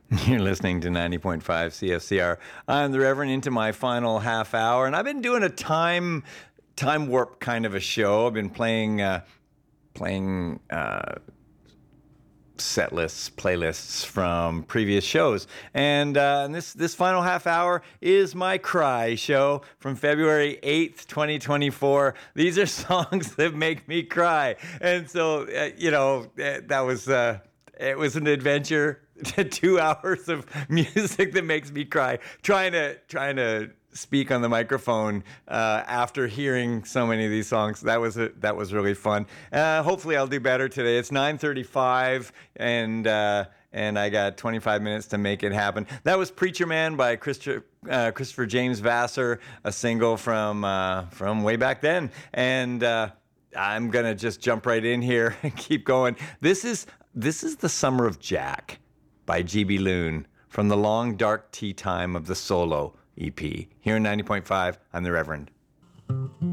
You're listening to 90.5 CFCR. I'm the Reverend into my final half hour, and I've been doing a time warp kind of a show. I've been playing set lists, playlists from previous shows, and this final half hour is my Cry show from February 8th, 2024. These are songs that make me cry, and so that was. It was an adventure, 2 hours of music that makes me cry. Trying to speak on the microphone after hearing so many of these songs. That was really fun. Hopefully, I'll do better today. It's 9:35, and I got 25 minutes to make it happen. That was "Preacher Man" by Christopher James Vassar, a single from way back then, and. I'm going to just jump right in here and keep going. This is The Summer of Jack by G.B. Loon from the Long Dark Tea Time of the Solo EP. Here in 90.5, I'm the Reverend.